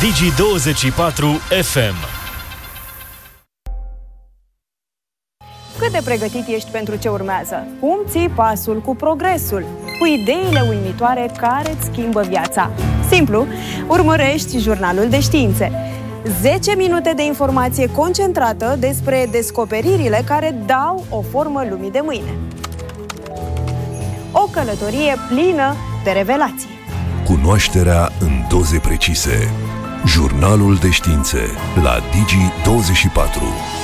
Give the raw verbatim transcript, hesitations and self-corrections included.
Digi douăzeci și patru F M. Cât de pregătit ești pentru ce urmează? Cum ții pasul cu progresul? Cu ideile uimitoare care îți schimbă viața? Simplu, urmărești Jurnalul de Științe. zece minute de informație concentrată despre descoperirile care dau o formă lumii de mâine. O călătorie plină de revelații. Cunoașterea în doze precise. Jurnalul de Științe la Digi douăzeci și patru.